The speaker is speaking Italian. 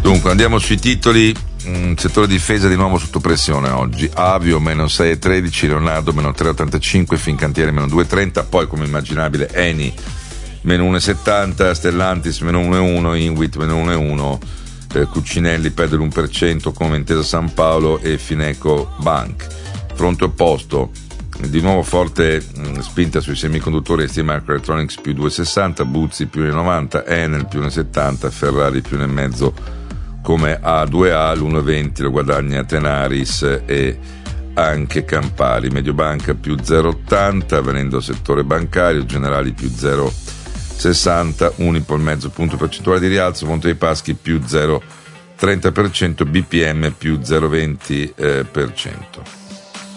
Dunque andiamo sui titoli. Settore difesa di nuovo sotto pressione oggi. Avio meno 6,13, Leonardo meno 3,85, Fincantieri meno 2,30, poi come immaginabile Eni meno 1,70, Stellantis meno 1,1, Inwit meno 1,1, Cucinelli perde l'1% come Intesa San Paolo e Fineco Bank. Fronte opposto, di nuovo forte spinta sui semiconduttori, ST Microelectronics più 2,60, Buzzi più 1,90, Enel più 1,70, Ferrari più 1,5 come A2A, l'1,20 lo guadagna Tenaris e anche Campari. Mediobanca più 0,80, venendo settore bancario, Generali più 0,60, Unipol mezzo punto percentuale di rialzo, Monte dei Paschi più 0,30%, BPM più 0,20%.